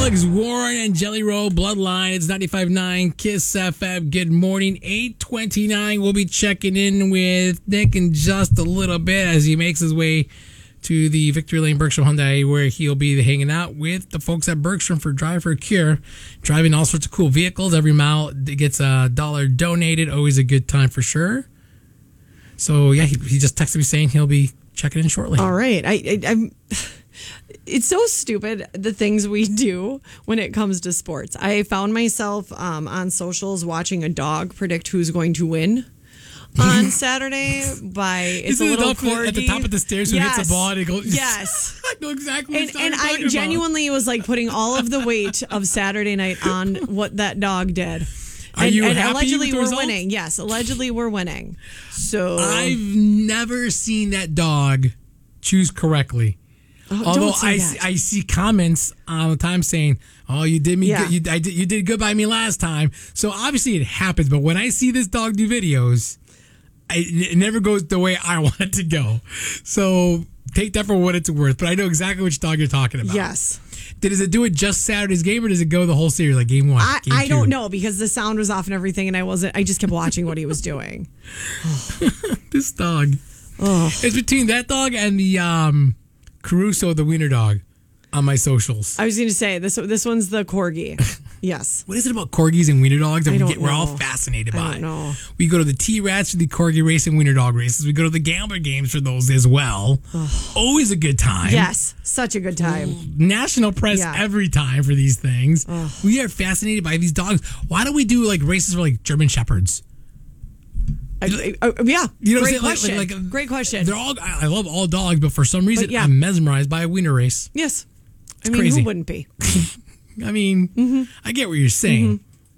Alex Warren and Jelly Roll Bloodline. It's 95.9 Kiss FM. Good morning. 8:29. We'll be checking in with Nick in just a little bit as he makes his way to the Victory Lane Bergstrom Hyundai, where he'll be hanging out with the folks at Bergstrom for Drive for a Cure, driving all sorts of cool vehicles. Every mile gets $1 donated. Always a good time for sure. So yeah, he just texted me saying he'll be checking in shortly. All right. I'm. It's so stupid, the things we do when it comes to sports. I found myself on socials watching a dog predict who's going to win on Saturday it's a little corgi. At the top of the stairs who hits a ball and it goes... Yes. I know exactly what and I genuinely was like putting all of the weight of Saturday night on what that dog did. Are you happy allegedly with the we're results? winning. Yes, allegedly we're winning. So I've never seen that dog choose correctly. Although I see comments all the time saying, "Oh, you did me good. You did good by me last time." So obviously it happens. But when I see this dog do videos, it never goes the way I want it to go. So take that for what it's worth. But I know exactly which dog you're talking about. Yes. Does it do it just Saturday's game, or does it go the whole series, like game one? I don't know, because the sound was off and everything, and I just kept watching what he was doing. This dog. It's between that dog and the Caruso, the wiener dog, on my socials. I was going to say, this one's the corgi. Yes. What is it about corgis and wiener dogs that we're all know. fascinated by? I don't know. We go to the T-Rats for the corgi race and wiener dog races. We go to the gambler games for those as well. Always a good time. Yes, such a good time. National press every time for these things. We are fascinated by these dogs. Why don't we do like races for like German Shepherds? Yeah, you know, great question. Great question. They're all. I love all dogs, but for some reason, I'm mesmerized by a wiener race. Yes, it's crazy. Who wouldn't be? I mean, I get what you're saying.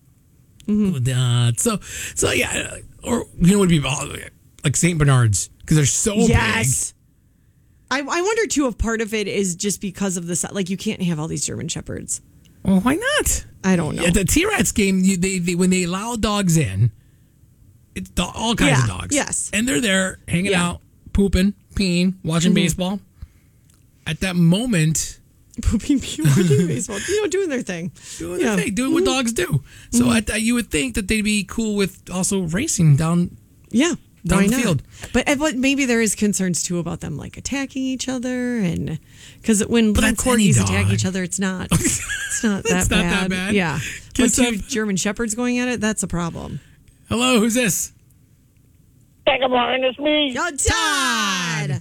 So yeah, or you know, what would be like Saint Bernards because they're so big. I wonder too if part of it is just because of the like you can't have all these German Shepherds. Well, why not? I don't know. At the T-Rats game, they when they allow dogs in. It's all kinds of dogs. Yes. And they're there hanging out, pooping, peeing, watching baseball. At that moment... Pooping, peeing, watching baseball. Doing their thing. Doing their thing. Doing what dogs do. So you would think that they'd be cool with also racing down the field. But maybe there is concerns, too, about them, like, attacking each other. And because when little corgis attack each other, it's not that bad. Yeah. But two German Shepherds going at it, that's a problem. Hello, who's this? Hey, good morning, it's me. Oh, Todd.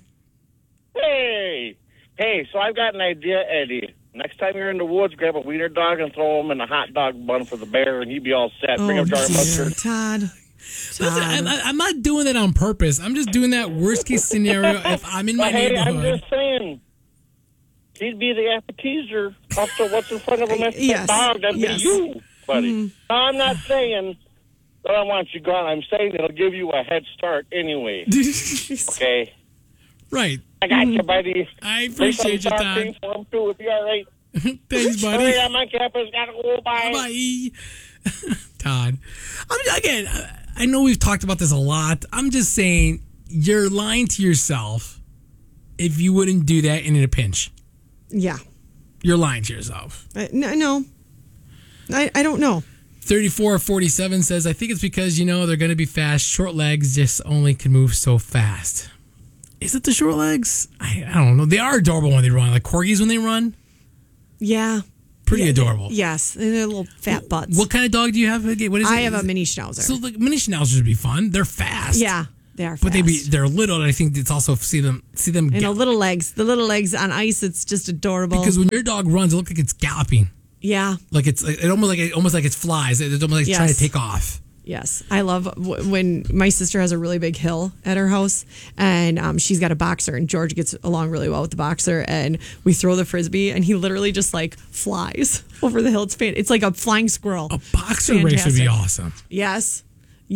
Hey, so I've got an idea, Eddie. Next time you're in the woods, grab a wiener dog and throw him in a hot dog bun for the bear, and he'd be all set. Bring him jar of mustard. Todd. Listen, I'm not doing that on purpose. I'm just doing that worst case scenario if I'm in my neighborhood. I'm just saying. He'd be the appetizer up to what's in front of him. That's dog. That'd be you, buddy. No, I'm not saying... I don't want you gone. I'm saying it'll give you a head start anyway. Okay? Right. I got you, buddy. I appreciate you, Todd. For him too, if you're all right. Thanks, buddy. All right, my campus got to go. Bye. Bye. Todd. Again, I know we've talked about this a lot. I'm just saying you're lying to yourself if you wouldn't do that in a pinch. Yeah. You're lying to yourself. No. I don't know. 3447 says, I think it's because, they're going to be fast. Short legs just only can move so fast. Is it the short legs? I don't know. They are adorable when they run. Like corgis when they run. Yeah. Pretty adorable. Yes. And they're little fat butts. What kind of dog do you have? What is I it? have a mini schnauzer. So like mini schnauzers would be fun. They're fast. Yeah. They are fast. But they're little, and I think it's also see them. And the little legs on ice, it's just adorable. Because when your dog runs, it looks like it's galloping. Yeah, like it's almost like it's flies. It's almost like trying to take off. Yes, I love when my sister has a really big hill at her house, and she's got a boxer, and George gets along really well with the boxer, and we throw the frisbee, and he literally just like flies over the hill. It's like a flying squirrel. A boxer race would be awesome. Yes.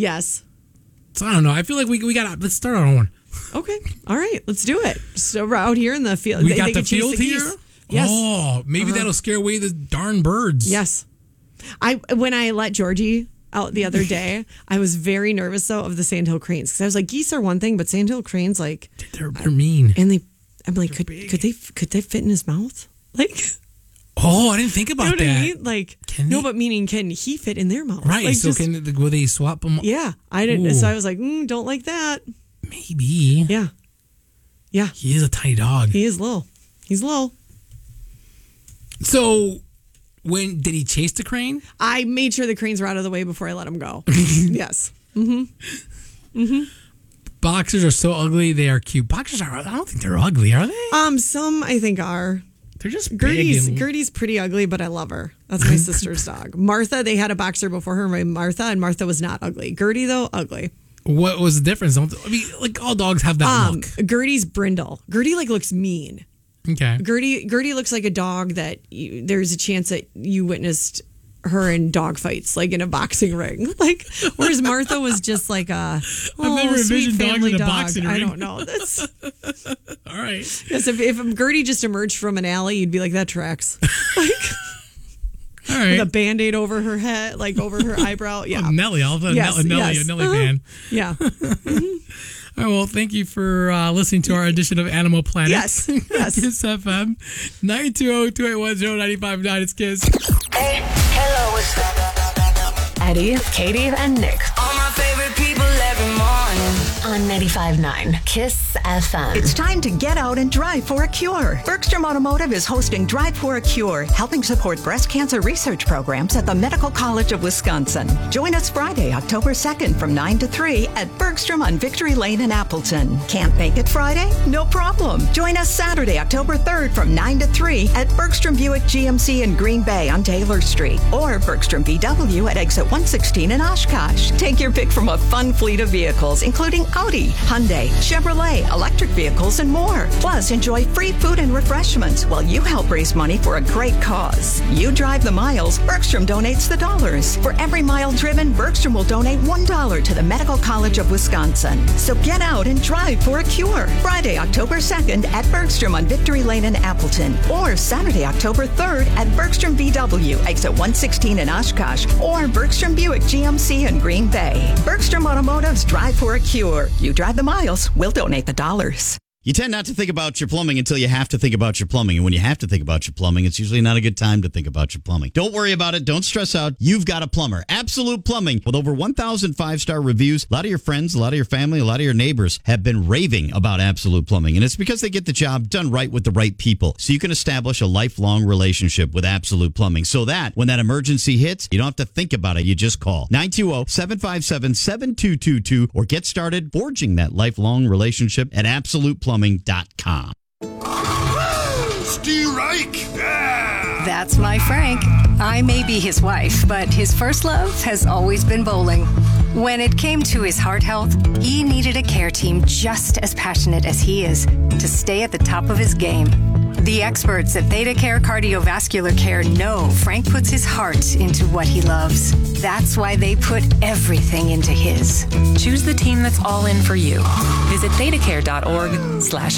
So I don't know. I feel like we got. Let's start our own. Okay, all right, let's do it. So we're out here in the field. We got the field here. Yes. Oh, maybe that'll scare away the darn birds. Yes. When I let Georgie out the other day, I was very nervous though of the sandhill cranes because I was like, geese are one thing, but sandhill cranes they're mean. And I'm like, could they fit in his mouth? Like, Oh, I didn't think about you know that. What I mean? Like, but meaning, can he fit in their mouth? Right. Like, So will they swap them? Yeah. I didn't. Ooh. So I was like, don't like that. Maybe. Yeah. He is a tiny dog. He is little. He's little. So, did he chase the crane? I made sure the cranes were out of the way before I let him go. Yes. Boxers are so ugly, they are cute. Boxers I don't think they're ugly, are they? Some I think are. They're just Gertie's pretty ugly, but I love her. That's my sister's dog. Martha, they had a boxer before her, and Martha was not ugly. Gertie, though, ugly. What was the difference? I mean, like all dogs have that look. Gertie's brindle. Gertie looks mean. Okay. Gertie looks like a dog that there's a chance that you witnessed her in dog fights, like in a boxing ring. Like, whereas Martha was just like a sweet family dog. Boxing ring. I don't know. That's all right. Yes, if Gertie just emerged from an alley, you'd be like, that tracks. Like, all right. With a Band-Aid over her head, like over her eyebrow. Yeah. Oh, Nelly. I'll put a Nelly fan. Yeah. All right, well, thank you for listening to our edition of Animal Planet. Yes. Kiss FM 920-281-0959. It's Kiss. Hey, hello, what's up? Eddie, Katie, and Nick. All my favorite people every morning. On 95.9 Kiss FM. It's time to get out and drive for a cure. Bergstrom Automotive is hosting Drive for a Cure, helping support breast cancer research programs at the Medical College of Wisconsin. Join us Friday, October 2nd from 9 to 3 at Bergstrom on Victory Lane in Appleton. Can't make it Friday? No problem. Join us Saturday, October 3rd from 9 to 3 at Bergstrom Buick GMC in Green Bay on Taylor Street or Bergstrom VW at exit 116 in Oshkosh. Take your pick from a fun fleet of vehicles, including Audi, Hyundai, Chevrolet, electric vehicles, and more. Plus, enjoy free food and refreshments while you help raise money for a great cause. You drive the miles, Bergstrom donates the dollars. For every mile driven, Bergstrom will donate $1 to the Medical College of Wisconsin. So get out and drive for a cure. Friday, October 2nd at Bergstrom on Victory Lane in Appleton, or Saturday, October 3rd at Bergstrom VW, exit 116 in Oshkosh, or Bergstrom Buick GMC in Green Bay. Bergstrom Automotive's Drive for a Cure. You drive the miles, we'll donate the dollars. You tend not to think about your plumbing until you have to think about your plumbing. And when you have to think about your plumbing, it's usually not a good time to think about your plumbing. Don't worry about it. Don't stress out. You've got a plumber. Absolute Plumbing. With over 1,000 five-star reviews, a lot of your friends, a lot of your family, a lot of your neighbors have been raving about Absolute Plumbing. And it's because they get the job done right with the right people. So you can establish a lifelong relationship with Absolute Plumbing. So that when that emergency hits, you don't have to think about it. You just call 920-757-7222 or get started forging that lifelong relationship at AbsolutePlumbing.com. Steve Reich! Yeah! That's my Frank. I may be his wife, but his first love has always been bowling. When it came to his heart health, he needed a care team just as passionate as he is to stay at the top of his game. The experts at ThedaCare Cardiovascular Care know Frank puts his heart into what he loves. That's why they put everything into his. Choose the team that's all in for you. Visit ThedaCare.org/heart.